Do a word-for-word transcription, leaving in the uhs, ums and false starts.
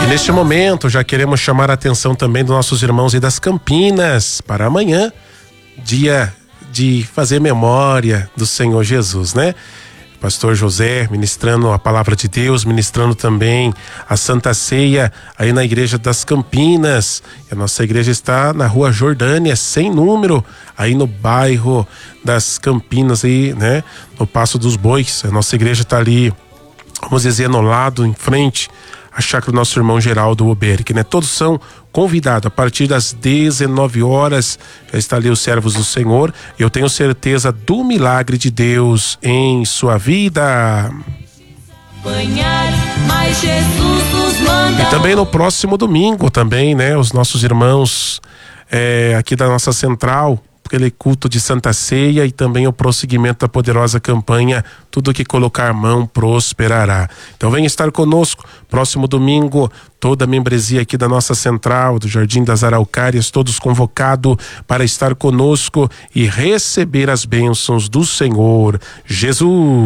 E neste momento já queremos chamar a atenção também dos nossos irmãos aí das Campinas para amanhã, dia de fazer memória do Senhor Jesus, né? Pastor José ministrando a palavra de Deus, ministrando também a Santa Ceia aí na Igreja das Campinas. E a nossa igreja está na Rua Jordânia, sem número, aí no bairro das Campinas, aí, né? No Passo dos Bois. A nossa igreja está ali, vamos dizer, no lado, em frente a chácara do nosso irmão Geraldo Oberck, né? Todos são convidados a partir das dezenove horas, já está ali os servos do Senhor. Eu tenho certeza do milagre de Deus em sua vida. E também no próximo domingo também, né? Os nossos irmãos é, aqui da nossa central, aquele culto de Santa Ceia e também o prosseguimento da poderosa campanha Tudo que Colocar Mão Prosperará. Então venha estar conosco próximo domingo, toda a membresia aqui da nossa central, do Jardim das Araucárias, todos convocados para estar conosco e receber as bênçãos do Senhor Jesus.